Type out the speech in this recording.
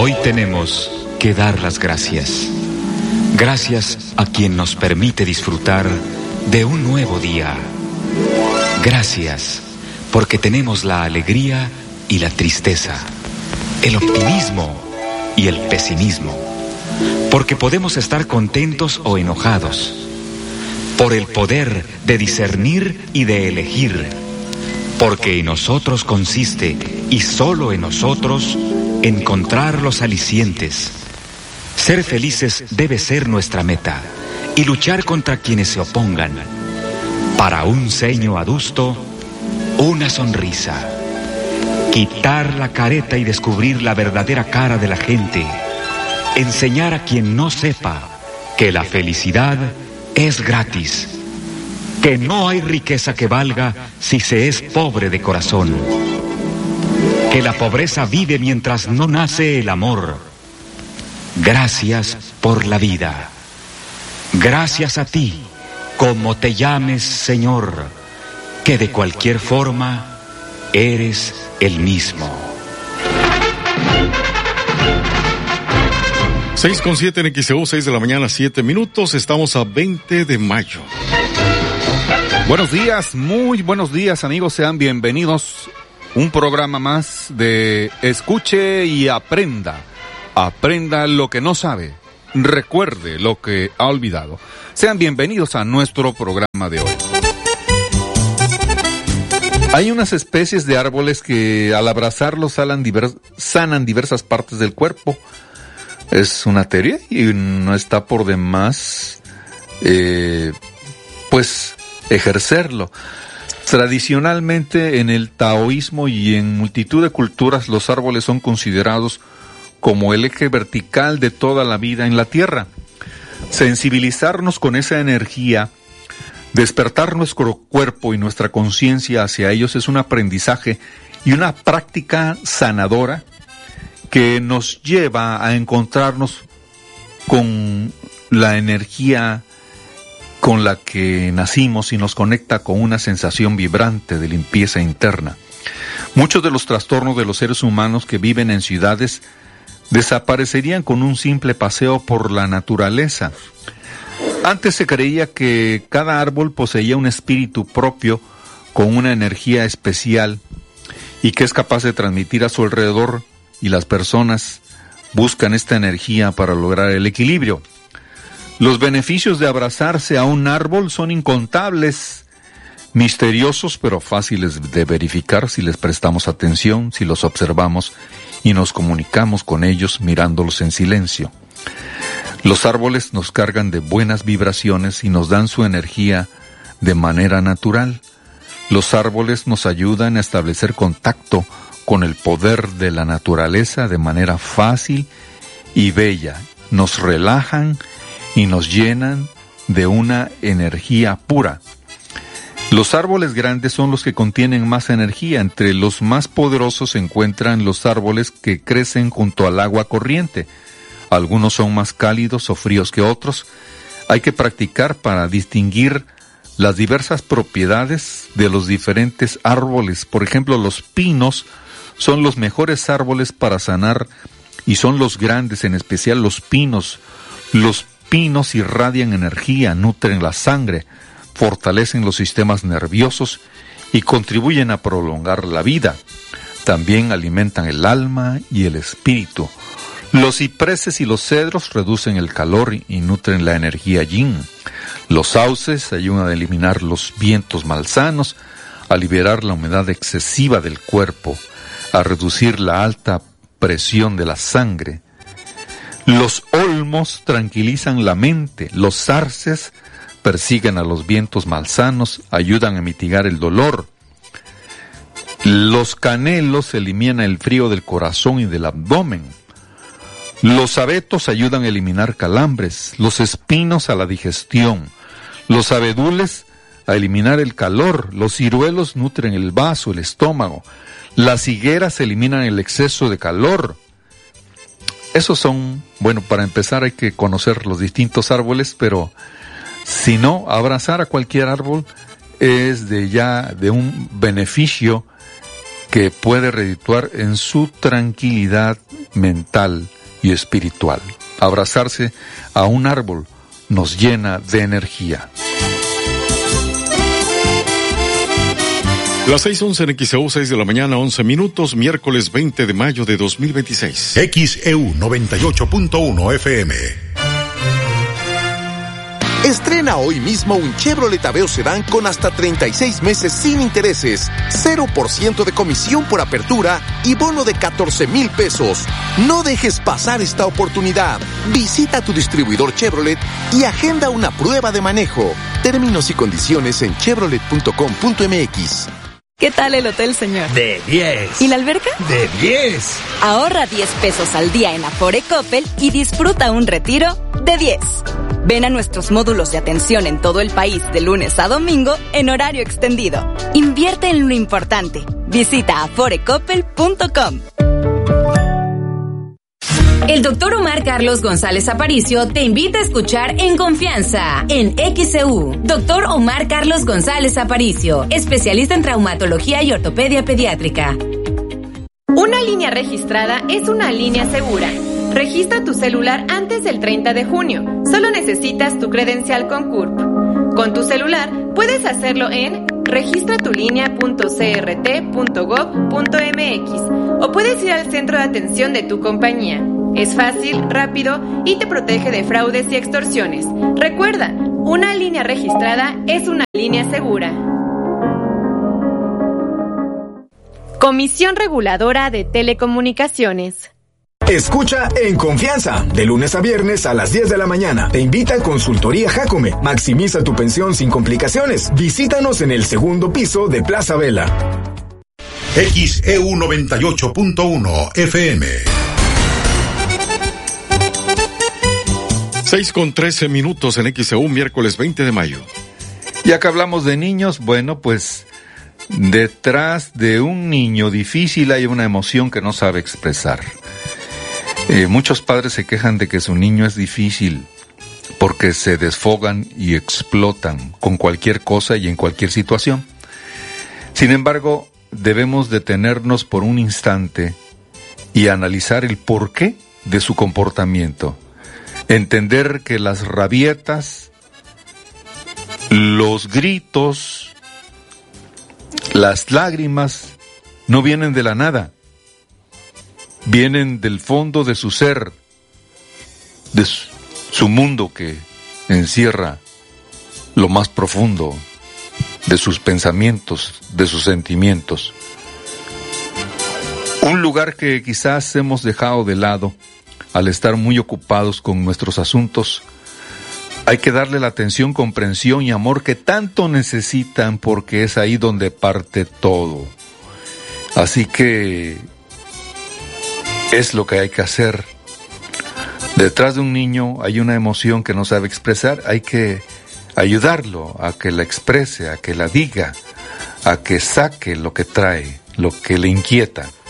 Hoy tenemos que dar las gracias. Gracias a quien nos permite disfrutar de un nuevo día. Gracias porque tenemos la alegría y la tristeza, el optimismo y el pesimismo, porque podemos estar contentos o enojados, por el poder de discernir y de elegir, porque en nosotros consiste, y solo en nosotros, encontrar los alicientes. Ser felices debe ser nuestra meta, y luchar contra quienes se opongan. Para un ceño adusto, una sonrisa. Quitar la careta y descubrir la verdadera cara de la gente. Enseñar a quien no sepa que la felicidad es gratis. Que no hay riqueza que valga si se es pobre de corazón. Que la pobreza vive mientras no nace el amor. Gracias por la vida. Gracias a ti, como te llames, Señor, que de cualquier forma eres el mismo. 6:07 en XEU, 6 de la mañana, 7 minutos. Estamos a 20 de mayo. Buenos días, muy buenos días, amigos. Sean bienvenidos. Un programa más de Escuche y Aprenda. Aprenda lo que no sabe. Recuerde lo que ha olvidado. Sean bienvenidos a nuestro programa de hoy. Hay unas especies de árboles que al abrazarlos sanan diversas partes del cuerpo. Es una teoría y no está por demás, ejercerlo. Tradicionalmente en el taoísmo y en multitud de culturas los árboles son considerados como el eje vertical de toda la vida en la tierra. Sensibilizarnos con esa energía, despertar nuestro cuerpo y nuestra conciencia hacia ellos es un aprendizaje y una práctica sanadora que nos lleva a encontrarnos con la energía con la que nacimos y nos conecta con una sensación vibrante de limpieza interna. Muchos de los trastornos de los seres humanos que viven en ciudades desaparecerían con un simple paseo por la naturaleza. Antes se creía que cada árbol poseía un espíritu propio con una energía especial y que es capaz de transmitir a su alrededor, y las personas buscan esta energía para lograr el equilibrio. Los beneficios de abrazarse a un árbol son incontables, misteriosos pero fáciles de verificar si les prestamos atención, si los observamos y nos comunicamos con ellos mirándolos en silencio. Los árboles nos cargan de buenas vibraciones y nos dan su energía de manera natural. Los árboles nos ayudan a establecer contacto con el poder de la naturaleza de manera fácil y bella. Nos relajan y nos llenan de una energía pura. Los árboles grandes son los que contienen más energía. Entre los más poderosos se encuentran los árboles que crecen junto al agua corriente. Algunos son más cálidos o fríos que otros. Hay que practicar para distinguir las diversas propiedades de los diferentes árboles. Por ejemplo, los pinos son los mejores árboles para sanar y son los grandes, en especial los pinos. Los pinos irradian energía, nutren la sangre, fortalecen los sistemas nerviosos y contribuyen a prolongar la vida. También alimentan el alma y el espíritu. Los cipreses y los cedros reducen el calor y nutren la energía yin. Los sauces ayudan a eliminar los vientos malsanos, a liberar la humedad excesiva del cuerpo, a reducir la alta presión de la sangre. Los olmos tranquilizan la mente. Los sarces persiguen a los vientos malsanos, ayudan a mitigar el dolor. Los canelos eliminan el frío del corazón y del abdomen. Los abetos ayudan a eliminar calambres. Los espinos a la digestión. Los abedules a eliminar el calor. Los ciruelos nutren el vaso, el estómago. Las higueras eliminan el exceso de calor. Esos son, bueno, para empezar hay que conocer los distintos árboles, pero si no, abrazar a cualquier árbol es de un beneficio que puede redituar en su tranquilidad mental y espiritual. Abrazarse a un árbol nos llena de energía. Las 6:11 en XEU, 6 de la mañana, 11 minutos, miércoles 20 de mayo de 2026. XEU 98.1 FM. Estrena hoy mismo un Chevrolet Aveo Sedán con hasta 36 meses sin intereses, 0% de comisión por apertura y bono de 14,000 pesos. No dejes pasar esta oportunidad. Visita tu distribuidor Chevrolet y agenda una prueba de manejo. Términos y condiciones en chevrolet.com.mx. ¿Qué tal el hotel, señor? De 10. ¿Y la alberca? De 10. Ahorra 10 pesos al día en Afore Coppel y disfruta un retiro de 10. Ven a nuestros módulos de atención en todo el país de lunes a domingo en horario extendido. Invierte en lo importante. Visita aforecoppel.com. El doctor Omar Carlos González Aparicio te invita a escuchar En Confianza, en XEU. Doctor Omar Carlos González Aparicio, especialista en traumatología y ortopedia pediátrica. Una línea registrada es una línea segura. Registra tu celular antes del 30 de junio. Solo necesitas tu credencial con CURP. Con tu celular puedes hacerlo en registratulinea.crt.gov.mx o puedes ir al centro de atención de tu compañía. Es fácil, rápido y te protege de fraudes y extorsiones. Recuerda, una línea registrada es una línea segura. Comisión Reguladora de Telecomunicaciones. Escucha En Confianza, de lunes a viernes a las 10 de la mañana. Te invita a Consultoría Jacome. Maximiza tu pensión sin complicaciones. Visítanos en el segundo piso de Plaza Vela. XEU 98.1 FM. 6:13 minutos en XEU, miércoles 20 de mayo. Ya que hablamos de niños, bueno, pues detrás de un niño difícil hay una emoción que no sabe expresar. Muchos padres se quejan de que su niño es difícil porque se desfogan y explotan con cualquier cosa y en cualquier situación. Sin embargo, debemos detenernos por un instante y analizar el porqué de su comportamiento. Entender que las rabietas, los gritos, las lágrimas no vienen de la nada. Vienen del fondo de su ser, de su mundo que encierra lo más profundo de sus pensamientos, de sus sentimientos. Un lugar que quizás hemos dejado de lado al estar muy ocupados con nuestros asuntos. Hay que darle la atención, comprensión y amor que tanto necesitan, porque es ahí donde parte todo. Así que es lo que hay que hacer. Detrás de un niño hay una emoción que no sabe expresar. Hay que ayudarlo a que la exprese, a que la diga, a que saque lo que trae, lo que le inquieta.